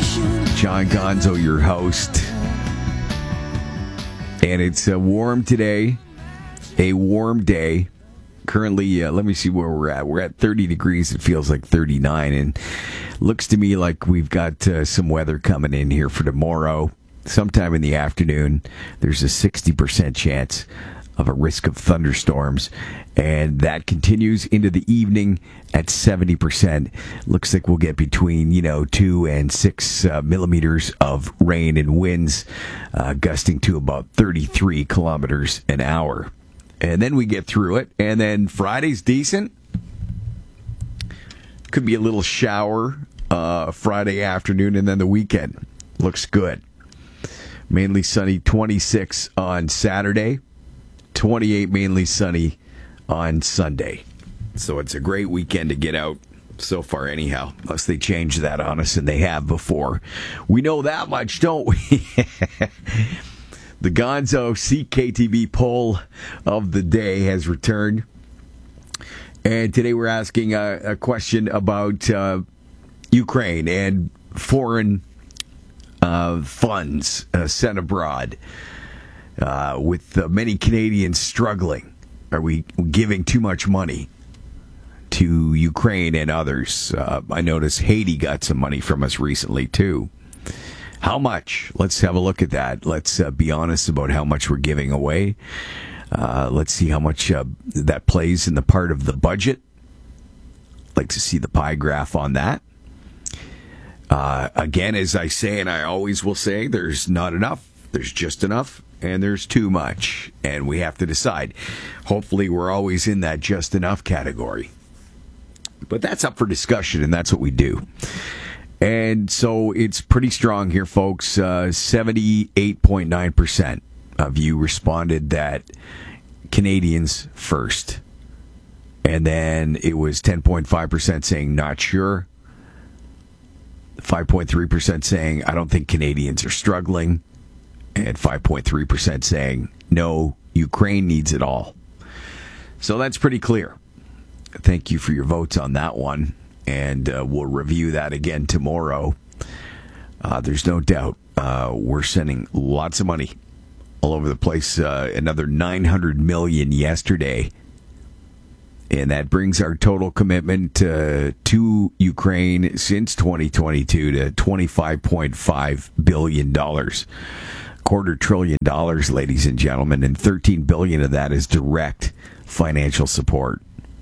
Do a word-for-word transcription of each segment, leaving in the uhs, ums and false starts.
John Gonzo, your host. And it's uh, warm today. A warm day. Currently, uh, let me see where we're at. We're at thirty degrees. It feels like thirty-nine. And looks to me like we've got uh, some weather coming in here for tomorrow. Sometime in the afternoon, there's a sixty percent chance of a risk of thunderstorms. And that continues into the evening at seventy percent. Looks like we'll get between, you know, two and six uh, millimeters of rain and winds, uh, gusting to about thirty-three kilometers an hour. And then we get through it. And then Friday's decent. Could be a little shower uh, Friday afternoon, and then the weekend looks good. Mainly sunny, twenty-six on Saturday, twenty-eight mainly sunny on Sunday. So it's a great weekend to get out so far anyhow, unless they change that on us, and they have before. We know that much, don't we? The Gonzo C K T V poll of the day has returned. And today we're asking a, a question about uh, Ukraine and foreign uh, funds uh, sent abroad. Uh, with uh, many Canadians struggling. Are we giving too much money to Ukraine and others? Uh, I noticed Haiti got some money from us recently, too. How much? Let's have a look at that. Let's uh, be honest about how much we're giving away. Uh, let's see how much uh, that plays in the part of the budget. I'd like to see the pie graph on that. Uh, again, as I say, and I always will say, there's not enough. There's just enough, and there's too much. And we have to decide. Hopefully, we're always in that just enough category. But that's up for discussion, and that's what we do. And so it's pretty strong here, folks. Uh, seventy-eight point nine percent of you responded that Canadians first. And then it was ten point five percent saying not sure. five point three percent saying I don't think Canadians are struggling. And five point three percent saying no, Ukraine needs it all. So that's pretty clear. Thank you for your votes on that one. And uh, we'll review that again tomorrow. Uh, there's no doubt uh, we're sending lots of money all over the place. Uh, another nine hundred million dollars yesterday. And that brings our total commitment uh, to Ukraine since twenty twenty-two to twenty-five point five billion dollars. Quarter trillion dollars, ladies and gentlemen, and thirteen billion dollars of that is direct financial support.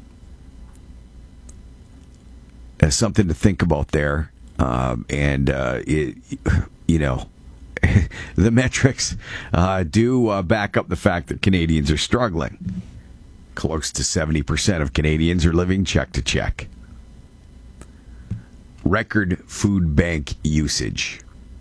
That's something to think about there. Um, and, uh, it, you know, the metrics uh, do uh, back up the fact that Canadians are struggling. Close to seventy percent of Canadians are living check to check. Record food bank usage.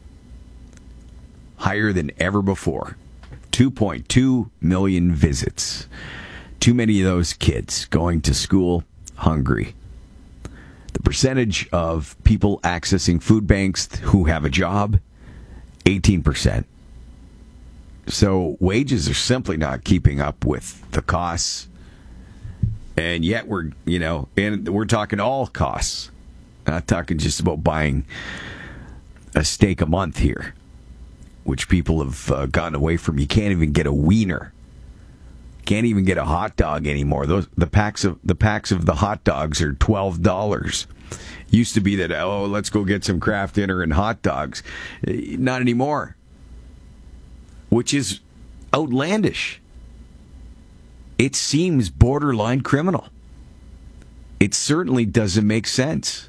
Higher than ever before. two point two million visits. Too many of those kids going to school hungry. The percentage of people accessing food banks who have a job, eighteen percent. So wages are simply not keeping up with the costs. And yet we're, you know, and we're talking all costs. Not talking just about buying a steak a month here, which people have uh, gotten away from. You can't even get a wiener. Can't even get a hot dog anymore. Those the packs of the packs of the hot dogs are twelve dollars. Used to be that, oh, let's go get some Kraft Dinner and hot dogs. Not anymore. Which is outlandish. It seems borderline criminal. It certainly doesn't make sense.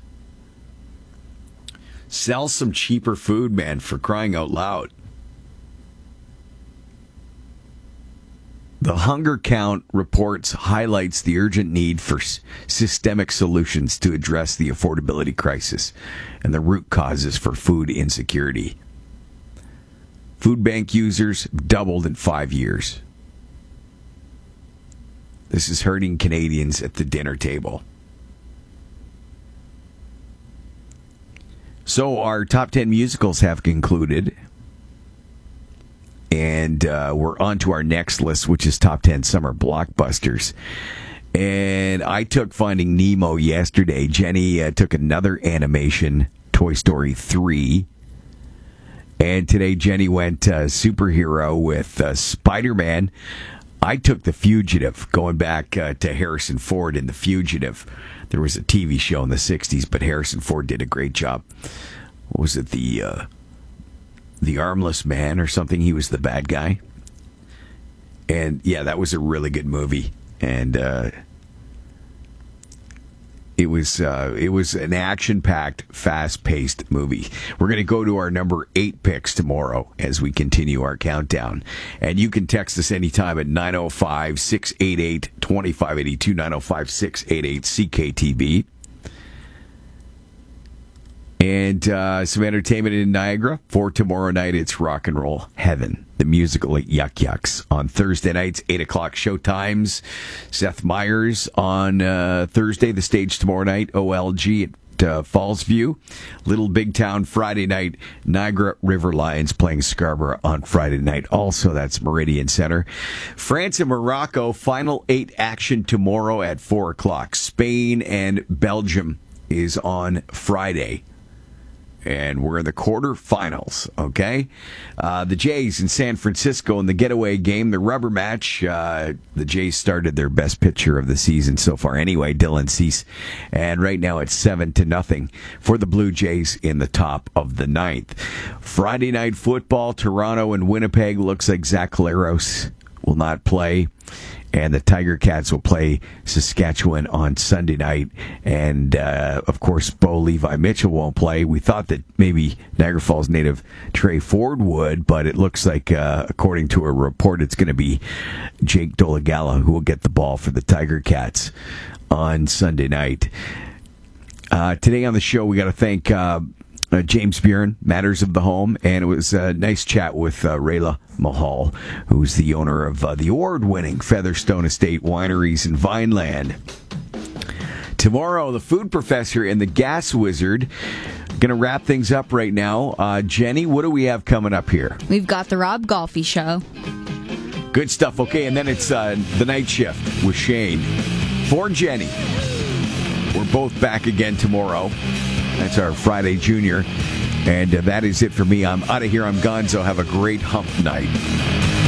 Sell some cheaper food, man, for crying out loud. The Hunger Count reports highlights the urgent need for s- systemic solutions to address the affordability crisis and the root causes for food insecurity. Food bank users doubled in five years. This is hurting Canadians at the dinner table. So our top ten musicals have concluded. And uh, we're on to our next list, which is top ten summer blockbusters. And I took Finding Nemo yesterday. Jenny uh, took another animation, Toy Story three. And today, Jenny went uh, superhero with uh, Spider-Man. I took The Fugitive, going back uh, to Harrison Ford in The Fugitive. There was a T V show in the sixties, but Harrison Ford did a great job. What was it? The uh, the Armless Man or something? He was the bad guy. And, yeah, that was a really good movie. And uh, it was uh, it was an action-packed, fast-paced movie. We're going to go to our number eight picks tomorrow as we continue our countdown. And you can text us anytime at nine oh five, six eight eight, two five eight two, nine oh five, six eight eight, C K T B. And uh, some entertainment in Niagara. For tomorrow night, it's Rock and Roll Heaven, the musical at Yuck Yucks. On Thursday nights, eight o'clock showtimes. Seth Meyers on uh, Thursday, the stage tomorrow night, O L G at uh, Fallsview. Little Big Town Friday night, Niagara River Lions playing Scarborough on Friday night. Also, that's Meridian Center. France and Morocco, final eight action tomorrow at four o'clock. Spain and Belgium is on Friday. And we're in the quarterfinals, okay? Uh, the Jays in San Francisco in the getaway game, the rubber match. Uh, the Jays started their best pitcher of the season so far anyway, Dylan Cease. And right now it's seven to nothing for the Blue Jays in the top of the ninth. Friday night football, Toronto and Winnipeg. Looks like Zach Collaros will not play. And the Tiger Cats will play Saskatchewan on Sunday night. And, uh, of course, Bo Levi Mitchell won't play. We thought that maybe Niagara Falls native Trey Ford would, but it looks like, uh, according to a report, it's going to be Jake Dolegala who will get the ball for the Tiger Cats on Sunday night. Uh, today on the show, we got to thank uh, uh, James Buren, Matters of the Home, and it was a nice chat with uh, Rayla Mahal, who's the owner of uh, the award-winning Featherstone Estate Wineries in Vineland. Tomorrow, the Food Professor and the Gas Wizard. Going to wrap things up right now. Uh, Jenny, what do we have coming up here? We've got the Rob Golfi Show. Good stuff. Okay, and then it's uh, the Night Shift with Shane. For Jenny, we're both back again tomorrow. That's our Friday Junior. And uh, that is it for me. I'm out of here. I'm Gonzo. Have a great hump night.